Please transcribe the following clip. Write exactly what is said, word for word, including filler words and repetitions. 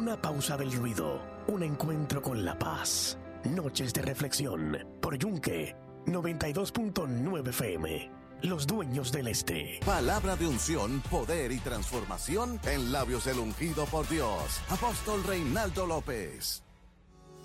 Una pausa del ruido, un encuentro con la paz. Noches de reflexión por Yunque noventa y dos punto nueve F M. Los dueños del este. Palabra de unción, poder y transformación en labios del ungido por Dios. Apóstol Reinaldo López.